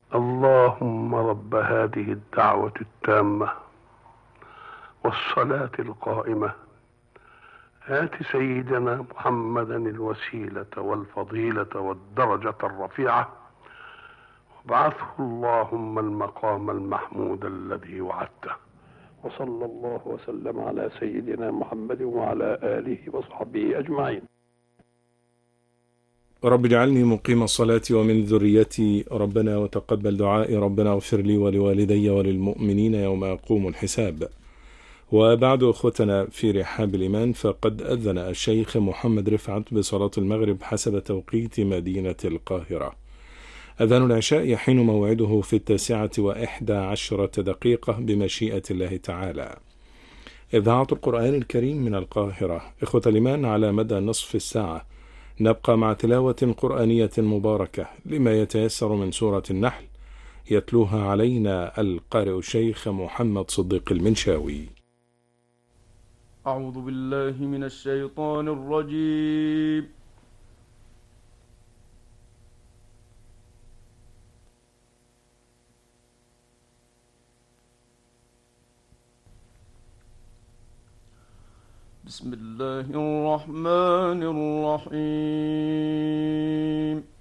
اللهم رب هذه الدعوة التامة والصلاة القائمة آت سيدنا محمدا الوسيلة والفضيلة والدرجة الرفيعة وابعثه اللهم المقام المحمود الذي وعدته. وصلى الله وسلم على سيدنا محمد وعلى آله وصحبه أجمعين. رب اجعلني مقيم الصلاة ومن ذريتي ربنا وتقبل دعائي ربنا اغفر لي ولوالدي وللمؤمنين يوم يقوم الحساب. وبعد أخوتنا في رحاب الإيمان، فقد أذن الشيخ محمد رفعت بصلاة المغرب حسب توقيت مدينة القاهرة. أذان العشاء يحين موعده في 9:11 بمشيئة الله تعالى. إذاعة القرآن الكريم من القاهرة. إخوة الإيمان، على مدى نصف الساعة نبقى مع تلاوة قرآنية مباركة لما يتيسر من سورة النحل، يتلوها علينا القارئ الشيخ محمد صديق المنشاوي. أعوذ بالله من الشيطان الرجيم. بسم الله الرحمن الرحيم.